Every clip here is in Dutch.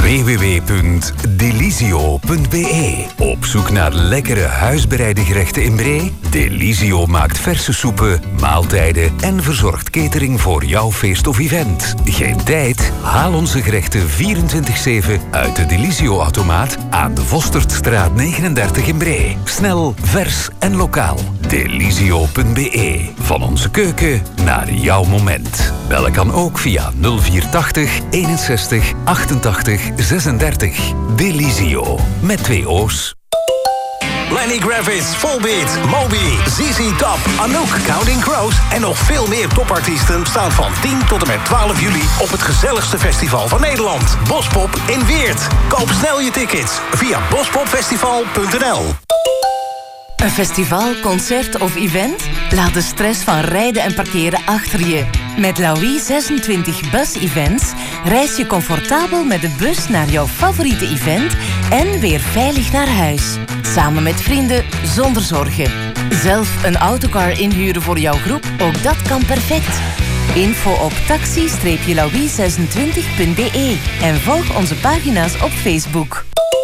www.delisio.be. Op zoek naar lekkere huisbereide gerechten in Bree? Delisio maakt verse soepen, maaltijden en verzorgt catering voor jouw feest of event. Geen tijd? Haal onze gerechten 24/7 uit de Delisio-automaat aan de Vostertstraat 39 in Bree. Snel, vers en lokaal. Delisio.be. Van onze keuken naar jouw moment. Bellen kan ook via 0480 61 88 36. Delisio. Met 2 O's. Lenny Kravitz, Volbeat, Moby, ZZ Top, Anouk, Counting Crows en nog veel meer topartiesten staan van 10 tot en met 12 juli op het gezelligste festival van Nederland, Bospop in Weert. Koop snel je tickets via bospopfestival.nl. Een festival, concert of event? Laat de stress van rijden en parkeren achter je. Met Laoui 26 Bus Events reis je comfortabel met de bus naar jouw favoriete event en weer veilig naar huis. Samen met vrienden, zonder zorgen. Zelf een autocar inhuren voor jouw groep? Ook dat kan perfect. Info op taxi-laoui26.be en volg onze pagina's op Facebook.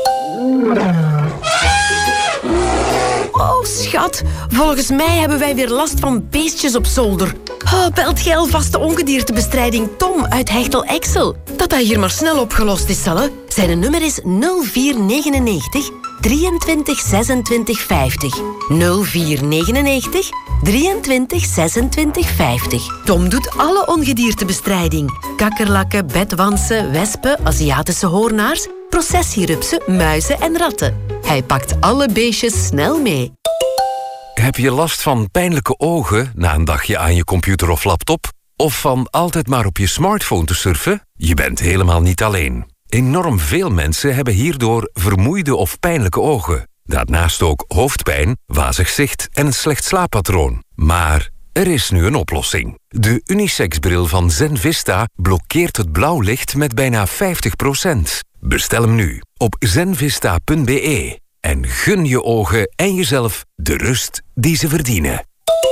Oh, schat. Volgens mij hebben wij weer last van beestjes op zolder. Oh, belt jij alvast de ongediertebestrijding Tom uit Hechtel Exel? Dat hier maar snel opgelost is, Salle. Zijn nummer is 0499 23 26 50. 0499 23 26 50. Tom doet alle ongediertebestrijding. Kakkerlakken, bedwansen, wespen, Aziatische hoornaars, processierupsen, muizen en ratten. Hij pakt alle beestjes snel mee. Heb je last van pijnlijke ogen na een dagje aan je computer of laptop? Of van altijd maar op je smartphone te surfen? Je bent helemaal niet alleen. Enorm veel mensen hebben hierdoor vermoeide of pijnlijke ogen. Daarnaast ook hoofdpijn, wazig zicht en een slecht slaappatroon. Maar er is nu een oplossing. De unisex-bril van Zenvista blokkeert het blauw licht met bijna 50%. Bestel hem nu op zenvista.be en gun je ogen en jezelf de rust die ze verdienen.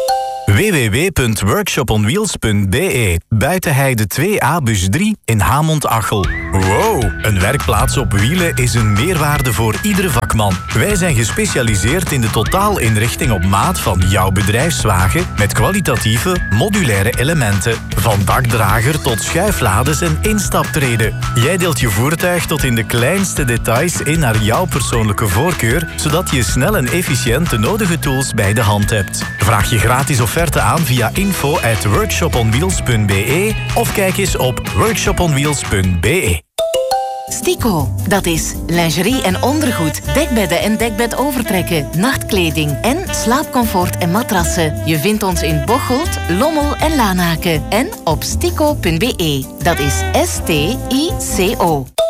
www.workshoponwheels.be. Buitenheide 2A bus 3 in Hamont-Achel. Wow, een werkplaats op wielen is een meerwaarde voor iedere vakman. Wij zijn gespecialiseerd in de totaalinrichting op maat van jouw bedrijfswagen met kwalitatieve, modulaire elementen. Van dakdrager tot schuiflades en instaptreden. Jij deelt je voertuig tot in de kleinste details in naar jouw persoonlijke voorkeur, zodat je snel en efficiënt de nodige tools bij de hand hebt. Vraag je gratis offerte aan via info@workshoponwheels.be of kijk eens op workshoponwheels.be. Stico, dat is lingerie en ondergoed, dekbedden en dekbedovertrekken, nachtkleding en slaapcomfort en matrassen. Je vindt ons in Bocholt, Lommel en Lanaken en op stico.be. Dat is STICO.